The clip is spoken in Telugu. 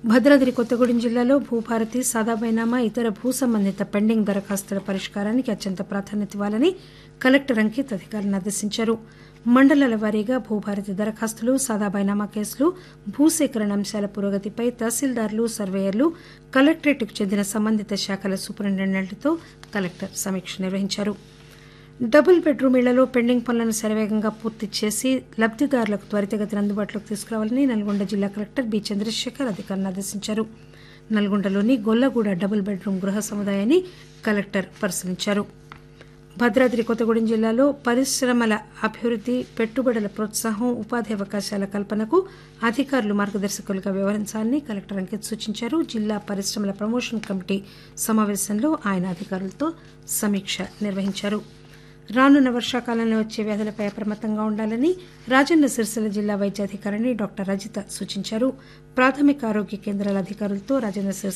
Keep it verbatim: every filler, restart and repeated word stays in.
భద్రాద్రి కొత్తగూడెం జిల్లాలో భూభారతి సాదా బైనామా ఇతర భూ సంబంధిత పెండింగ్ దరఖాస్తుల పరిష్కారానికి అత్యంత ప్రాధాన్యత ఇవ్వాలని కలెక్టర్ అంకిత్ అధికారులను ఆదేశించారు. మండలాల వారీగా భూభారతి దరఖాస్తులు సాదా బైనామా కేసులు భూసేకరణ అంశాల పురోగతిపై తహసీల్దార్లు సర్వేయర్లు కలెక్టరేట్కు చెందిన సంబంధిత శాఖల సూపరింటెండెంట్లతో కలెక్టర్ సమీక్ష నిర్వహించారు. డబుల్ బెడ్రూమ్ ఇళ్లలో పెండింగ్ పనులను శరవేగంగా పూర్తి చేసి లబ్దిదారులకు త్వరితగతిన అందుబాటులోకి తీసుకురావాలని నల్గొండ జిల్లా కలెక్టర్ బి చంద్రశేఖర్ అధికారులను ఆదేశించారు. నల్గొండలోని గొల్లగూడ డబుల్ బెడ్రూమ్ గృహ సముదాయాన్ని కలెక్టర్ పరిశీలించారు. భద్రాద్రి కొత్తగూడెం జిల్లాలో పరిశ్రమల అభివృద్ది పెట్టుబడుల ప్రోత్సాహం ఉపాధి అవకాశాల కల్పనకు అధికారులు మార్గదర్శకులుగా వ్యవహరించాలని కలెక్టర్ అంకిత్ సూచించారు. జిల్లా పరిశ్రమల ప్రమోషన్ కమిటీ సమావేశంలో ఆయన అధికారులతో సమీక్ష నిర్వహించారు. రానున్న వర్షాకాలంలో వచ్చే వ్యాధులపై అప్రమత్తంగా ఉండాలని రాజన్న సిరిసిల్ల జిల్లా వైద్యాధికారిణి డాక్టర్ రజిత సూచించారు. ప్రాథమిక ఆరోగ్య కేంద్రాల అధికారులతో రాజన్న సిరిసిల్ల